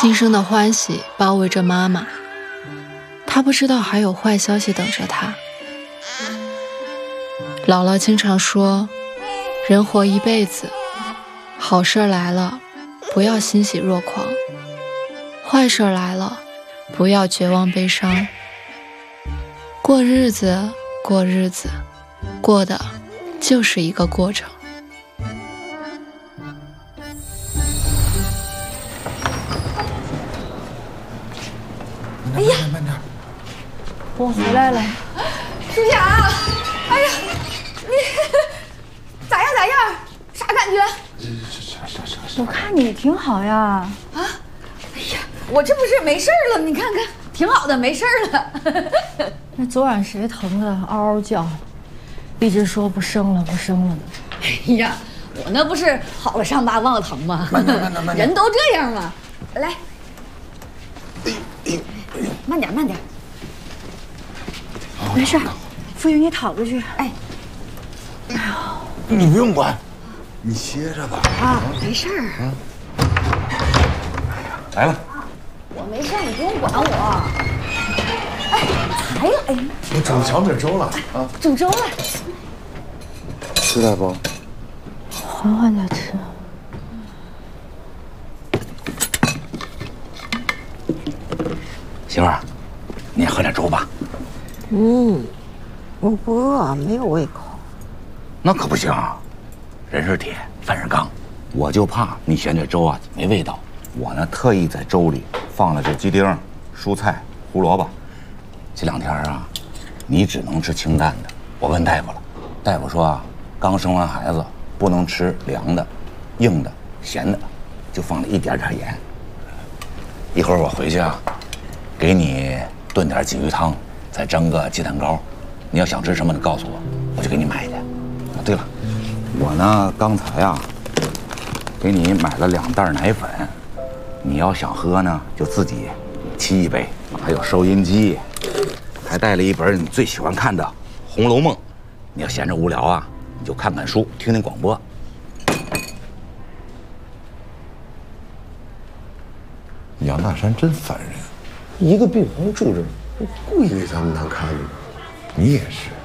新生的欢喜包围着妈妈，她不知道还有坏消息等着她。姥姥经常说，人活一辈子，好事来了，不要欣喜若狂；坏事来了，不要绝望悲伤。过日子，过日子，过的就是一个过程。 哎呀，慢点！我回来了， 舒霞，哎呀，你咋样？啥感觉？ 我看你挺好呀。 啊？哎呀，我这不是没事了？你看看，挺好的，没事了。 那昨晚谁疼的嗷嗷叫，一直说不生了的。 哎呀，我那不是好了伤疤忘了疼吗？慢点，人都这样嘛。来，慢点。 没事，傅云，你躺着去。 哎， 你不用管，你歇着吧。 啊，没事儿。 来了， 我没事，你不用管我。哎，还来？ 我煮小米粥了啊！ 煮粥了。 吃点不？ 缓缓再吃。 媳妇儿，你也喝点粥吧。 我不饿，没有胃口。 那可不行，人是铁，饭是钢，我就怕你嫌这粥啊没味道。我呢特意在粥里放了这鸡丁、蔬菜、胡萝卜。这2天啊，你只能吃清淡的。我问大夫了，大夫说啊，刚生完孩子不能吃凉的、硬的、咸的，就放了一点点盐。一会儿我回去啊，给你炖点鲫鱼汤，再蒸个鸡蛋糕。你要想吃什么，你告诉我，我就给你买去。啊，对了，我呢刚才啊，给你买了2袋奶粉，你要想喝呢，就自己沏一杯。还有收音机，还带了一本你最喜欢看的《红楼梦》。你要闲着无聊啊，你就看看书，听听广播。 杨大山真烦人，一个病房住着，故意给他们难看的。你也是。